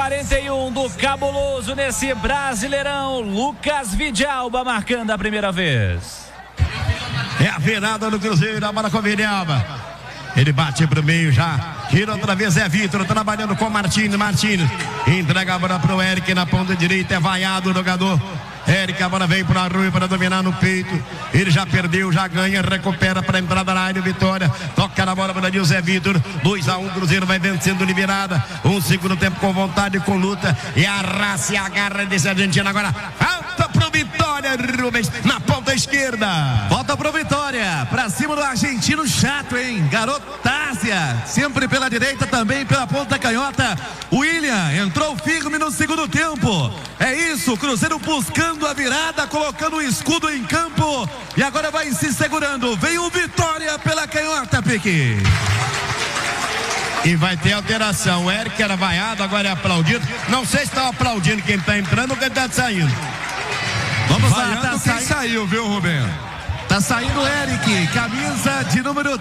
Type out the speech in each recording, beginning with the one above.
41 do Cabuloso nesse Brasileirão. Lucas Vidalba marcando a primeira vez. É a virada do Cruzeiro, a bola com o Vidalba. Ele bate pro meio já. Tira outra vez, é Vitor trabalhando com Martins. Entrega a bola pro Eric na ponta direita. É vaiado o jogador. Eric, a bola vem para Rui para dominar no peito. Ele já perdeu, já ganha, recupera para a entrada na área. Vitória, toca na bola para Zé Vitor. 2-1, Cruzeiro vai vencendo de virada. Um segundo tempo com vontade, com luta. E a raça e a garra desse argentino agora. Falta pro Vitória, Rubens, na ponta esquerda. Volta pro Vitória, pra cima do argentino chato, hein? Garotásia, sempre pela direita, também pela ponta canhota. William entrou firme no segundo tempo. É isso, Cruzeiro buscando a virada, colocando o escudo em campo. E agora vai se segurando. Vem o Vitória pela canhota, Pique. E vai ter alteração. O Eric era vaiado, agora é aplaudido. Não sei se está aplaudindo quem está entrando ou quem está saindo. Vamos lá, tá quem saiu, viu, Rubem? Tá saindo Eric, camisa de número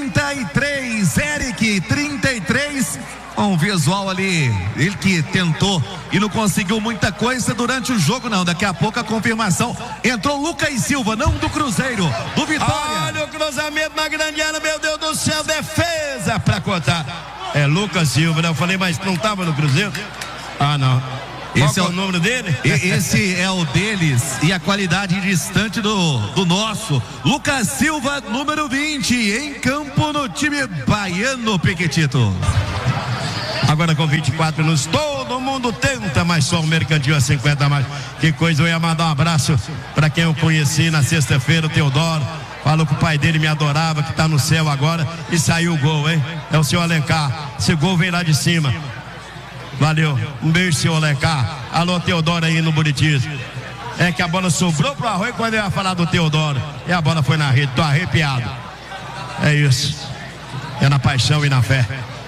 33. Eric, 33. Um visual ali, ele que tentou e não conseguiu muita coisa durante o jogo, não. Daqui a pouco a confirmação. Entrou Lucas Silva, não do Cruzeiro, do Vitória. Olha o cruzamento na grande área, meu Deus do céu, defesa pra cortar. É Lucas Silva, né? Eu falei, mas não tava no Cruzeiro? Ah, não. Esse é o número dele? Esse é o deles e a qualidade distante do nosso. Lucas Silva, número 20, em campo no time baiano, Piquetito. Agora com 24 minutos, todo mundo tenta, mas só o Mercantil a 50 a mais. Que coisa, eu ia mandar um abraço para quem eu conheci na sexta-feira, o Teodoro. Falou que o pai dele me adorava, que tá no céu agora. E saiu o gol, hein? É o seu Alencar. Esse gol vem lá de cima. Valeu, um beijo, seu Alencar. Alô, Teodoro aí no Buritis. É que a bola sobrou pro Arroio quando eu ia falar do Teodoro. E a bola foi na rede, tô arrepiado. É isso. É na paixão e na fé.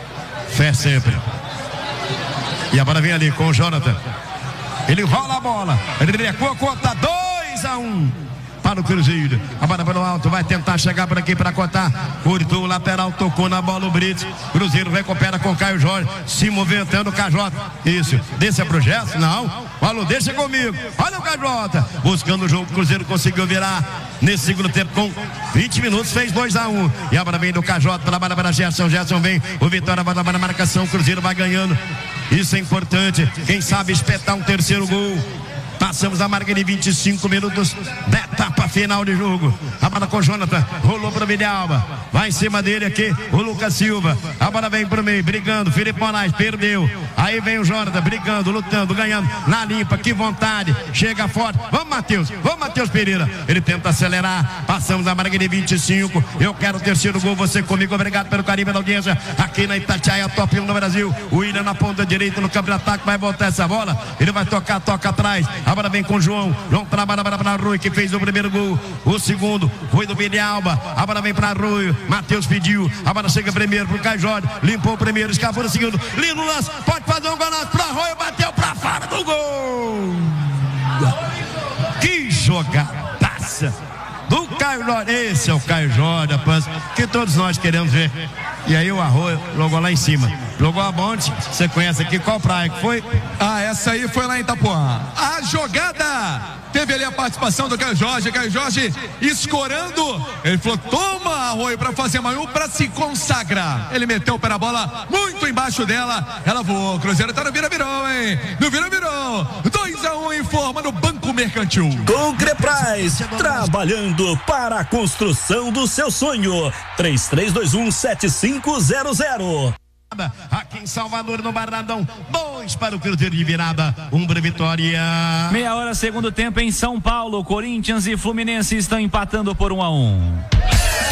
Fé sempre. E a bola vem ali com o Jonathan. Ele rola a bola. Ele recua, conta 2-1 para o Cruzeiro. A bola pelo alto, vai tentar chegar por aqui para cortar. Curtou o lateral, tocou na bola o Brito. Cruzeiro recupera com Caio Jorge, se movimentando o Cajota. Isso, desça pro Gerson? Não. Falou, deixa comigo. Olha o Cajota, buscando o jogo. O Cruzeiro conseguiu virar nesse segundo tempo com 20 minutos, fez 2-1. E a bola vem do Cajota, trabalha para Gerson. Gerson vem, o Vitória vai na marcação. O Cruzeiro vai ganhando. Isso é importante. Quem sabe espetar um terceiro gol. Passamos a marca de 25 minutos da etapa final de jogo. A bola com o Jonathan, rolou para o Vidalba. Vai em cima dele aqui o Lucas Silva. A bola vem para o meio, brigando. Felipe Moraes perdeu. Aí vem o Jonathan, brigando, lutando, ganhando. Na limpa, que vontade. Chega forte. Vamos, Matheus Pereira. Ele tenta acelerar. Passamos a marca de 25. Eu quero o terceiro gol. Você comigo. Obrigado pelo carinho da audiência. Aqui na Itatiaia, top 1 no Brasil. O William na ponta direita, no campo de ataque. Vai voltar essa bola. Ele vai tocar, toca atrás. A bola vem com o João trabalha para Rui, que fez o primeiro gol. O segundo foi do Vidalba. A bola vem para Rui, Matheus pediu. A bola chega primeiro pro Caio Jorge. Limpou o primeiro, escapou no segundo. Lindo lance, pode fazer um golaço para Rui, bateu para fora do gol. Que jogadaça do Caio Jorge. Esse é o Caio Jorge, rapaz, que todos nós queremos ver. E aí o Arroio jogou lá em cima. Jogou a bonde, você conhece aqui, qual praia que foi? Ah, essa aí foi lá em Itapuã. A jogada, teve ali a participação do Caio Jorge escorando, ele falou, toma Arroio para fazer mais um, para se consagrar. Ele meteu o pé na bola, muito embaixo dela, ela voou, o Cruzeiro tá no vira-virou, hein? No vira-virou, 2-1 em forma no Banco Mercantil. Concrepraz, trabalhando para a construção do seu sonho. 33217500. Aqui em Salvador, no Barradão, 2 para o Cruzeiro de virada, 1 para Vitória. Meia hora, segundo tempo em São Paulo. Corinthians e Fluminense estão empatando por 1-1.